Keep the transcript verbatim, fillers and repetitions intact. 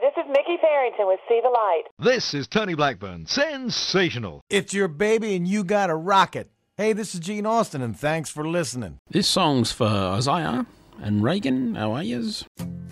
This is Mickey Farrington with See the Light. This is Tony Blackburn. Sensational. It's your baby and you got a rocket. Hey, this is Gene Austin, and thanks for listening. This song's for Isaiah and Reagan. How are yous?